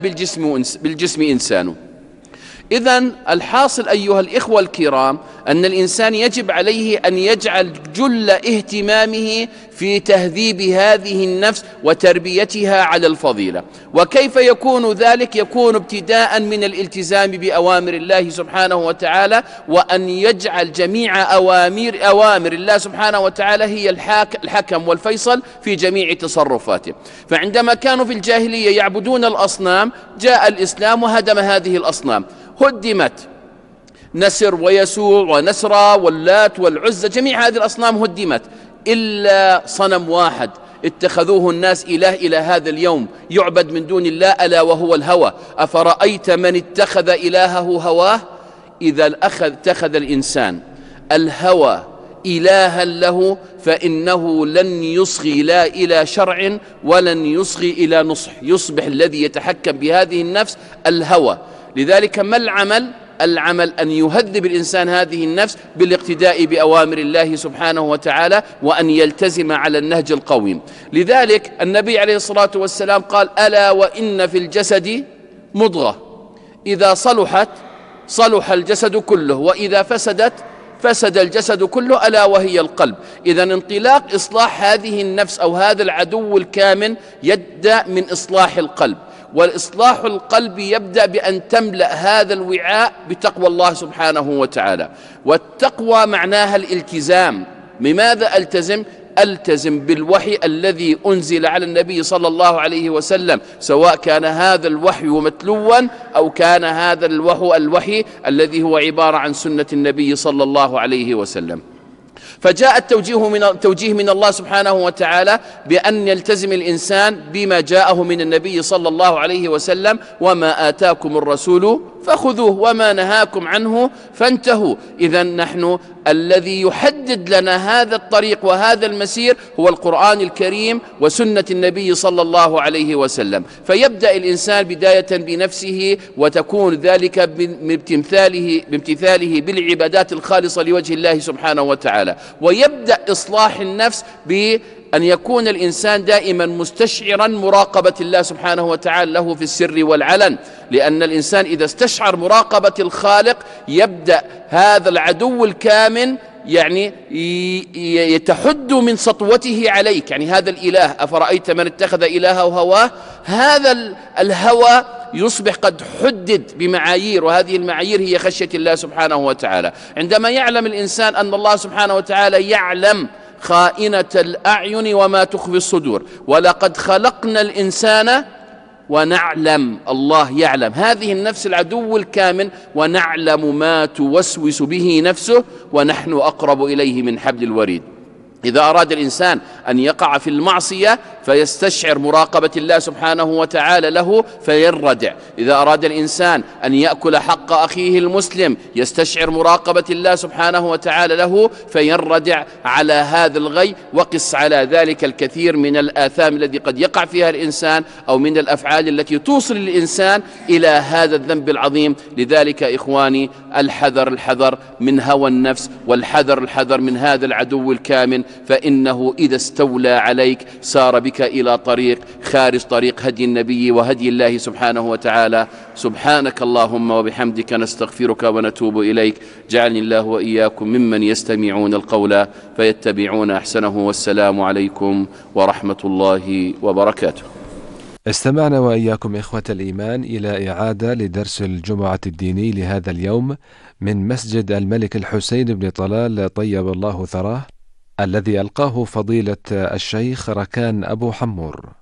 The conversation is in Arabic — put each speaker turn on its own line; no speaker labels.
بالجسم إنسان. إذن الحاصل أيها الإخوة الكرام أن الإنسان يجب عليه أن يجعل جل اهتمامه في تهذيب هذه النفس وتربيتها على الفضيلة. وكيف يكون ذلك؟ يكون ابتداء من الالتزام بأوامر الله سبحانه وتعالى، وأن يجعل جميع أوامر الله سبحانه وتعالى هي الحكم والفيصل في جميع تصرفاته. فعندما كانوا في الجاهلية يعبدون الأصنام، جاء الإسلام وهدم هذه الأصنام، هدمت نسر ويسوع ونسرى واللات والعزى، جميع هذه الأصنام هدمت إلا صنم واحد اتخذوه الناس إله إلى هذا اليوم يعبد من دون الله، ألا وهو الهوى. أفرأيت من اتخذ إلهه هواه؟ إذا اتخذ الإنسان الهوى إلها له فإنه لن يصغي لا إلى شرع ولن يصغي إلى نصح، يصبح الذي يتحكم بهذه النفس الهوى. لذلك ما العمل أن يهذب الإنسان هذه النفس بالاقتداء بأوامر الله سبحانه وتعالى، وأن يلتزم على النهج القويم. لذلك النبي عليه الصلاة والسلام قال: ألا وإن في الجسد مضغة إذا صلحت صلح الجسد كله، وإذا فسدت فسد الجسد كله، ألا وهي القلب. إذا انطلاق إصلاح هذه النفس أو هذا العدو الكامن يبدأ من إصلاح القلب، والإصلاح القلب يبدأ بأن تملأ هذا الوعاء بتقوى الله سبحانه وتعالى. والتقوى معناها الالتزام. بماذا ألتزم؟ ألتزم بالوحي الذي أنزل على النبي صلى الله عليه وسلم، سواء كان هذا الوحي متلوا أو كان هذا الوحي الذي هو عبارة عن سنة النبي صلى الله عليه وسلم. فجاء التوجيه من الله سبحانه وتعالى بأن يلتزم الإنسان بما جاءه من النبي صلى الله عليه وسلم: وما آتاكم الرسول فخذوه وما نهاكم عنه فانتهوا. إذا نحن الذي يحدد لنا هذا الطريق وهذا المسير هو القرآن الكريم وسنة النبي صلى الله عليه وسلم. فيبدأ الإنسان بداية بنفسه، وتكون ذلك بامتثاله بالعبادات الخالصة لوجه الله سبحانه وتعالى. ويبدأ إصلاح النفس بأن يكون الإنسان دائما مستشعرا مراقبة الله سبحانه وتعالى له في السر والعلن، لأن الإنسان إذا استشعر مراقبة الخالق يبدأ هذا العدو الكامن يعني يتحد من سطوته عليك. يعني هذا الإله، أفرأيت من اتخذ إلهه هواه، هذا الهوى يصبح قد حدد بمعايير، وهذه المعايير هي خشية الله سبحانه وتعالى. عندما يعلم الإنسان أن الله سبحانه وتعالى يعلم خائنة الأعين وما تخفي الصدور، ولقد خلقنا الإنسان ونعلم، الله يعلم هذه النفس العدو الكامن، ونعلم ما توسوس به نفسه ونحن أقرب إليه من حبل الوريد. إذا أراد الإنسان أن يقع في المعصية فيستشعر مراقبة الله سبحانه وتعالى له فيردع. إذا أراد الإنسان أن يأكل حق أخيه المسلم يستشعر مراقبة الله سبحانه وتعالى له فيردع على هذا الغي. وقس على ذلك الكثير من الآثام التي قد يقع فيها الإنسان أو من الأفعال التي توصل الإنسان إلى هذا الذنب العظيم. لذلك إخواني الحذر من هوى النفس، والحذر من هذا العدو الكامن، فإنه إذا استولى عليك سار بك إلى طريق خارج طريق هدي النبي وهدي الله سبحانه وتعالى. سبحانك اللهم وبحمدك نستغفرك ونتوب إليك. جعلني الله وإياكم ممن يستمعون القول فيتبعون أحسنه. والسلام عليكم ورحمة الله وبركاته.
استمعنا وإياكم إخوة الإيمان إلى إعادة لدرس الجمعة الديني لهذا اليوم من مسجد الملك الحسين بن طلال طيب الله ثراه، الذي ألقاه فضيلة الشيخ ركان أبو حمور.